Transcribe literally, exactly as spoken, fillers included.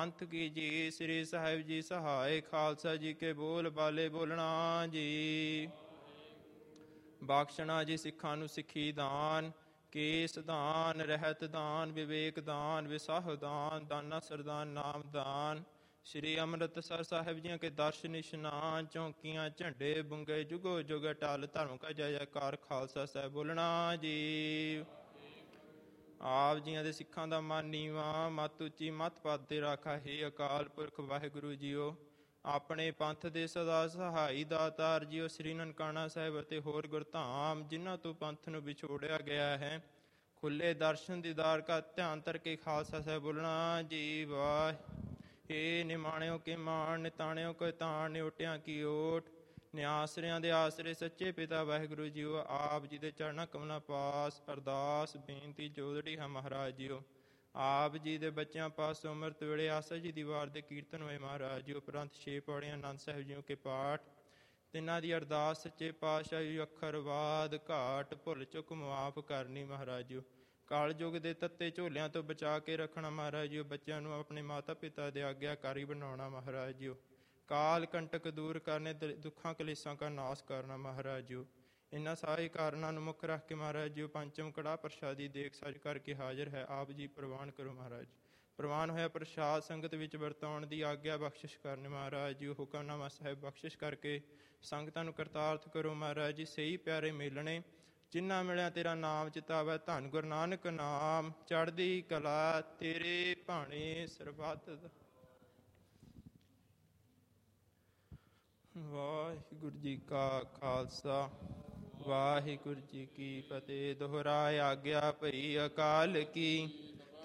ਅੰਤ ਕੀ ਜੀ। ਸ੍ਰੀ ਸਾਹਿਬ ਜੀ ਸਹਾਇ। ਖਾਲਸਾ ਜੀ ਕੇ ਬੋਲ ਬਾਲੇ ਬੋਲਣਾ ਜੀ। ਬਖਸ਼ਣਾ ਜੀ ਸਿੱਖਾਂ ਨੂੰ ਸਿੱਖੀ ਦਾਨ। ਕੇਸ ਦਾਨ, ਰਹਿਤ ਦਾਨ, ਵਿਵੇਕ ਦਾਨ, ਵਿਸਾਹ ਦਾਨ, ਦਾਨਾ ਸਰਦਾਨ ਨਾਮ ਦਾਨ। ਸ਼੍ਰੀ ਅੰਮ੍ਰਿਤਸਰ ਸਾਹਿਬ ਜੀਆਂ ਕੇ ਦਰਸ਼ਨ ਇਸ਼ਨਾਨ। ਚੌਂਕੀਆਂ ਝੰਡੇ ਬੁੰਗੇ ਜੁਗੋ ਜੁਗ ਟਲ। ਧਰਮ ਕਾ ਜੈ ਜੈਕਾਰ ਖਾਲਸਾ ਸਾਹਿਬ ਬੋਲਣਾ ਜੀ। ਆਪ ਜੀਆਂ ਦੇ ਸਿੱਖਾਂ ਦਾ ਮਨ ਨੀਵਾਂ, ਮੱਤ ਉੱਚੀ ਮੱਤ ਪਦ ਤੇ ਰਾਖਾ। ਹੇ ਅਕਾਲ ਪੁਰਖ ਵਾਹਿਗੁਰੂ ਜੀਓ, ਆਪਣੇ ਪੰਥ ਦੇ ਸਦਾ ਸਹਾਈ ਦਾਤਾਰ ਜੀਓ। ਸ੍ਰੀ ਨਨਕਾਣਾ ਸਾਹਿਬ ਅਤੇ ਹੋਰ ਗੁਰਧਾਮ ਜਿਨ੍ਹਾਂ ਤੋਂ ਪੰਥ ਨੂੰ ਵਿਛੋੜਿਆ ਗਿਆ ਹੈ, ਖੁੱਲੇ ਦਰਸ਼ਨ ਦੀਦਾਰ ਕਾ ਧਿਆਨ ਧਰ ਕੇ ਖਾਲਸਾ ਸਾਹਿਬ ਬੋਲਣਾ ਜੀ। ਵਾਹ ਹੇ ਨਿਮਾਣਿਓ ਕੇ ਮਾਣ, ਨਿਤਾਣਿਓ ਕੇ ਤਾਣ, ਨਿਓਟਿਆਂ ਕੀ ਓਟ, ਨਿਆਸਰਿਆਂ ਦੇ ਆਸਰੇ ਸੱਚੇ ਪਿਤਾ ਵਾਹਿਗੁਰੂ ਜੀਓ। ਆਪ ਜੀ ਦੇ ਚਰਨਾਂ ਕਮਲਾਂ ਪਾਸ ਅਰਦਾਸ ਬੇਨਤੀ ਜੋਦੜੀ ਹੈ ਮਹਾਰਾਜ ਜੀਓ। ਆਪ ਜੀ ਦੇ ਬੱਚਿਆਂ ਪਾਸ ਅੰਮ੍ਰਿਤ ਵੇਲੇ ਆਸਾ ਜੀ ਦੀ ਵਾਰ ਦੇ ਕੀਰਤਨ ਹੋਏ ਮਹਾਰਾਜ ਜੀ ਉਪਰੰਤ ਛੇ ਪੌੜੀਆਂ ਆਨੰਦ ਸਾਹਿਬ ਜੀਓ ਕੇ ਪਾਠ। ਤਿੰਨਾਂ ਦੀ ਅਰਦਾਸ ਸੱਚੇ ਪਾਤਸ਼ਾਹ ਅੱਖਰਵਾਦ ਘਾਟ ਭੁੱਲ ਚੁੱਕ ਮੁਆਫ ਕਰਨੀ ਮਹਾਰਾਜ ਜੀਓ। ਕਾਲ ਯੁੱਗ ਦੇ ਤੱਤੇ ਝੋਲਿਆਂ ਤੋਂ ਬਚਾ ਕੇ ਰੱਖਣਾ ਮਹਾਰਾਜ ਜੀਓ। ਬੱਚਿਆਂ ਨੂੰ ਆਪਣੇ ਮਾਤਾ ਪਿਤਾ ਦੇ ਆਗਿਆਕਾਰੀ ਬਣਾਉਣਾ ਮਹਾਰਾਜ ਜੀਓ। ਕਾਲ ਕੰਟਕ ਦੂਰ ਕਰਨੇ, ਦੁੱਖਾਂ ਕਲੇਸ਼ਾਂ ਕਾ ਨਾਸ਼ ਕਰਨਾ ਮਹਾਰਾਜ ਜੀਓ। ਇਹਨਾਂ ਸਾਰੇ ਕਾਰਨਾਂ ਨੂੰ ਮੁੱਖ ਰੱਖ ਕੇ ਮਹਾਰਾਜ ਜੀ ਪੰਚਮ ਕੜਾਹ ਪ੍ਰਸ਼ਾਦੀ ਦੇਖ ਸਜ ਕਰਕੇ ਹਾਜ਼ਰ ਹੈ। ਆਪ ਜੀ ਪ੍ਰਵਾਨ ਕਰੋ ਮਹਾਰਾਜ। ਪ੍ਰਵਾਨ ਹੋਇਆ ਪ੍ਰਸ਼ਾਦ ਸੰਗਤ ਵਿੱਚ ਵਰਤਾਉਣ ਦੀ ਆਗਿਆ ਬਖਸ਼ਿਸ਼ ਕਰਨ ਮਹਾਰਾਜ ਜੀ। ਹੁਕਮਨਾਮਾ ਸਾਹਿਬ ਬਖਸ਼ਿਸ਼ ਕਰਕੇ ਸੰਗਤਾਂ ਨੂੰ ਕਰਤਾਰਥ ਕਰੋ ਮਹਾਰਾਜ ਜੀ। ਸਹੀ ਪਿਆਰੇ ਮੇਲਣੇ ਜਿਨ੍ਹਾਂ ਮਿਲਿਆ ਤੇਰਾ ਨਾਮ ਚਿਤਾਵੈ, ਧੰਨ ਗੁਰੂ ਨਾਨਕ ਨਾਮ। ਚੜ੍ਹਦੀ ਕਲਾ ਤੇਰੇ ਭਾਣੇ ਸਰਬੱਤ। ਵਾਹਿਗੁਰੂ ਜੀ ਕਾ ਖਾਲਸਾ ਵਾਹਿਗੁਰੂ ਜੀ ਕੀ ਫਤਿਹ। ਦੁਹਰਾਇ ਆਗਿਆ ਭਈ ਅਕਾਲ ਕੀ।